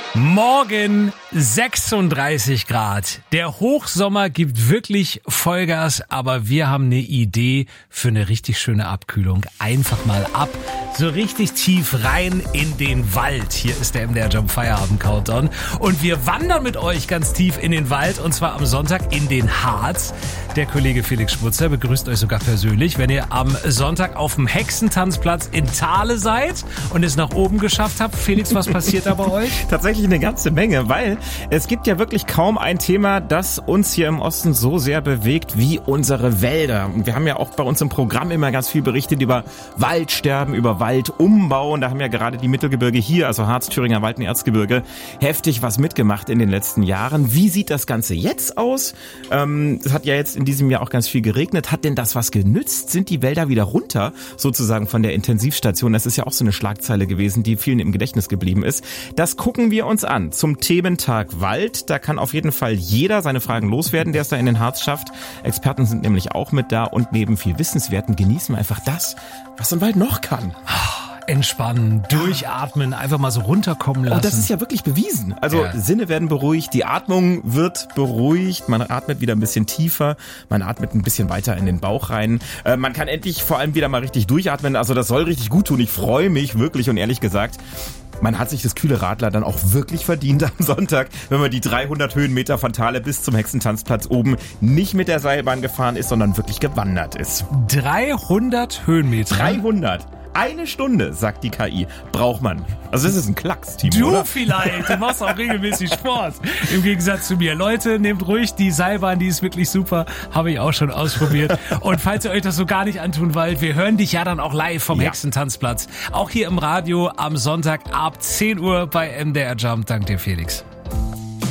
Morgen 36 Grad. Der Hochsommer gibt wirklich Vollgas, aber wir haben eine Idee für eine richtig schöne Abkühlung. Einfach mal ab, so richtig tief rein in den Wald. Hier ist der MDR Jump Feierabend Countdown. Und wir wandern mit euch ganz tief in den Wald und zwar am Sonntag in den Harz. Der Kollege Felix Schmutzer begrüßt euch sogar persönlich, wenn ihr am Sonntag auf dem Hexentanzplatz in Thale seid und es nach oben geschafft habt. Felix, was passiert da bei euch? Tatsächlich eine ganze Menge, weil es gibt ja wirklich kaum ein Thema, das uns hier im Osten so sehr bewegt wie unsere Wälder. Und wir haben ja auch bei uns im Programm immer ganz viel berichtet über Waldsterben, über Waldumbau. Und da haben ja gerade die Mittelgebirge hier, also Harz, Thüringer Wald und Erzgebirge, heftig was mitgemacht in den letzten Jahren. Wie sieht das Ganze jetzt aus? Es hat ja jetzt in diesem Jahr auch ganz viel geregnet. Hat denn das was genützt? Sind die Wälder wieder runter, sozusagen von der Intensivstation? Das ist ja auch so eine Schlagzeile gewesen, die vielen im Gedächtnis geblieben ist. Das gucken wir uns an zum Thementag Wald. Da kann auf jeden Fall jeder seine Fragen loswerden, der es da in den Harz schafft. Experten sind nämlich auch mit da und neben viel Wissenswerten genießen wir einfach das, was ein Wald noch kann. Entspannen, durchatmen, einfach mal so runterkommen lassen. Und das ist ja wirklich bewiesen. Also Sinne werden beruhigt, die Atmung wird beruhigt, man atmet wieder ein bisschen tiefer, man atmet ein bisschen weiter in den Bauch rein. Man kann endlich vor allem wieder mal richtig durchatmen, also das soll richtig gut tun. Ich freue mich wirklich und ehrlich gesagt, man hat sich das kühle Radler dann auch wirklich verdient am Sonntag, wenn man die 300 Höhenmeter von Thale bis zum Hexentanzplatz oben nicht mit der Seilbahn gefahren ist, sondern wirklich gewandert ist. 300 Höhenmeter? 300. Eine Stunde, sagt die KI, braucht man. Also das ist ein Klacks, Timo, Du oder? vielleicht, du machst auch regelmäßig Sport. Im Gegensatz zu mir. Leute, nehmt ruhig die Seilbahn, die ist wirklich super. Habe ich auch schon ausprobiert. Und falls ihr euch das so gar nicht antun wollt, wir hören dich ja dann auch live vom Hexentanzplatz. Auch hier im Radio am Sonntag ab 10 Uhr bei MDR Jump. Dank dir, Felix.